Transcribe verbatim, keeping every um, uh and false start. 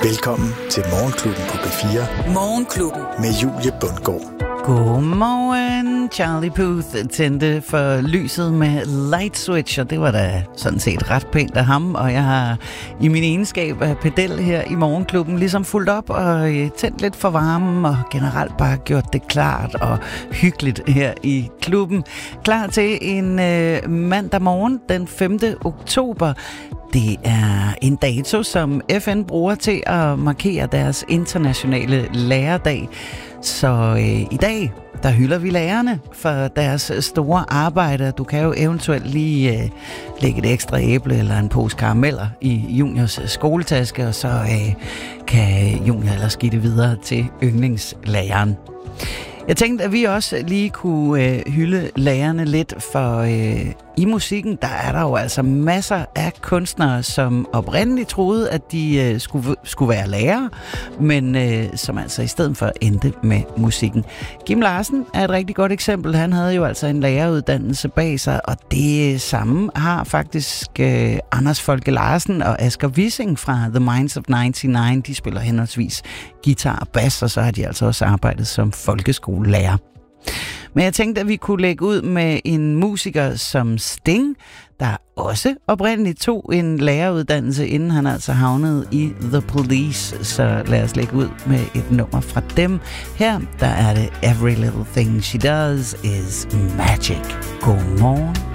Velkommen til Morgenklubben på B fire. Morgenklubben. Med Julie Bundgaard. Godmorgen. Charlie Puth tændte for lyset med light switch, og det var da sådan set ret pænt af ham. Og jeg har i min egenskab af pedel her i Morgenklubben ligesom fulgt op og tændt lidt for varmen og generelt bare gjort det klart og hyggeligt her i klubben. Klar til en øh, mandag morgen den femte oktober. Det er en dato, som F N bruger til at markere deres internationale lærerdag. Så øh, i dag, der hylder vi lærerne for deres store arbejde. Du kan jo eventuelt lige øh, lægge et ekstra æble eller en pose karameller i Juniors skoletaske, og så øh, kan Junior ellers give det videre til yndlingslæreren. Jeg tænkte, at vi også lige kunne øh, hylde lærerne lidt, for øh, i musikken, der er der jo altså masser af kunstnere, som oprindeligt troede, at de øh, skulle, skulle være lærere, men øh, som altså i stedet for endte med musikken. Kim Larsen er et rigtig godt eksempel. Han havde jo altså en læreruddannelse bag sig, og det samme har faktisk øh, Anders Folke Larsen og Asger Wissing fra The Minds of nioghalvfems. De spiller henholdsvis guitar og bas, og så har de altså også arbejdet som folkeskolelærer. Men jeg tænkte, at vi kunne lægge ud med en musiker som Sting, der også oprindeligt tog en læreruddannelse, inden han altså havnede i The Police. Så lad os lægge ud med et nummer fra dem. Her, der er det Every Little Thing She Does Is Magic. Godmorgen.